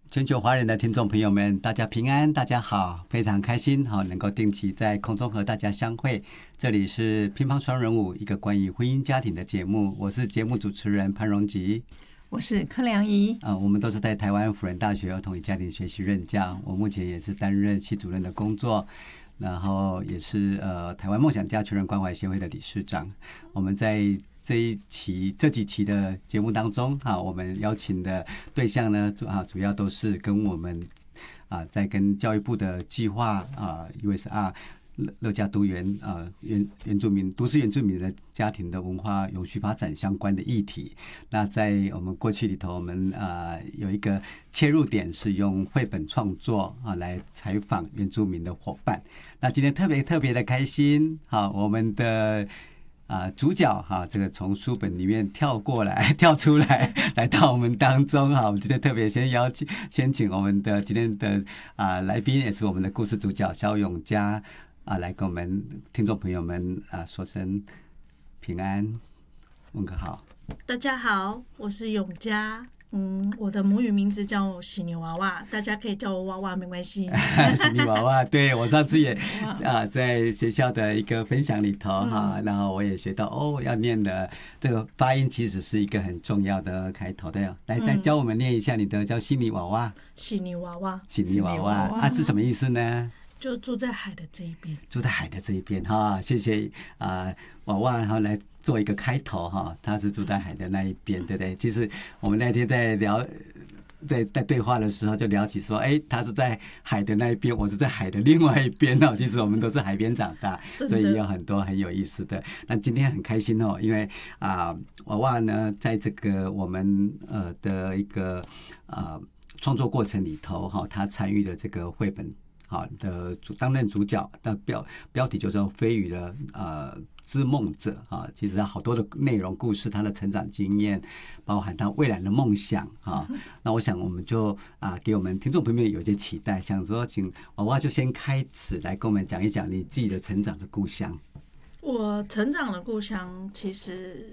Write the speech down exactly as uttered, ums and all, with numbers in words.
全球华人的听众朋友们，大家平安，大家好，非常开心好能够定期在空中和大家相会。这里是乒乓双人舞，一个关于婚姻家庭的节目，我是节目主持人潘荣吉， 我是柯良仪。 呃，我们都是在台湾辅仁大学儿童与家庭学习任教，我目前也是担任系主任的工作，然后也是呃台湾梦想家全人关怀协会的理事长。我们在这一期这几期的节目当中，哈，我们邀请的对象呢，啊，主要都是跟我们啊，在跟教育部的计划啊 U S R 乐家都原啊原原住民都市原住民的家庭的文化永续发展相关的议题。那在我们过去里头，我们啊有一个切入点是用绘本创作啊来采访原住民的伙伴。那今天特别特别的开心，好，我们的。啊，主角哈，这个从书本里面跳过来、跳出来，来到我们当中哈。我们今天特别先邀请，先请我们的今天的啊来宾，也是我们的故事主角萧永嘉啊，来跟我们听众朋友们啊说声平安，问个好。 大家好，我是永嘉。嗯，我的母语名字叫喜牛娃娃，大家可以叫我娃娃，没关系。 喜牛娃娃，对，我上次也啊在学校的一个分享里头哈、嗯，然后我也学到哦，要念的这个发音其实是一个很重要的开头的。来，再教我们念一下你的叫喜牛娃娃。 喜牛娃娃， 喜牛娃娃，啊是什么意思呢？ 就住在海的这一边， 住在海的这一边哈，谢谢啊，娃娃，然后来做一个开头哈，他是住在海的那一边，对不对？其实我们那天在聊，在在对话的时候就聊起说，哎，他是在海的那一边，我是在海的另外一边哦。其实我们都是海边长大，所以也有很多很有意思的。那今天很开心哦，因为啊，娃娃呢，在这个我们呃的一个啊创作过程里头哈，他参与了这个绘本。好的主担任主角，那标标题就叫飞鱼的呃织梦者啊，其实好多的内容故事，他的成长经验，包含他未来的梦想啊。那我想我们就啊给我们听众朋友们有一些期待，想说请娃娃就先开始来跟我们讲一讲你自己的成长的故乡。 我成长的故乡其实